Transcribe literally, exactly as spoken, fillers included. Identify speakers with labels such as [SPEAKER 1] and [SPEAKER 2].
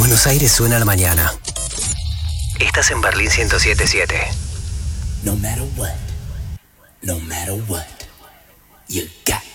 [SPEAKER 1] Buenos Aires suena a la mañana. Estás en Berlín ciento siete punto siete.
[SPEAKER 2] No matter what, no matter what, you got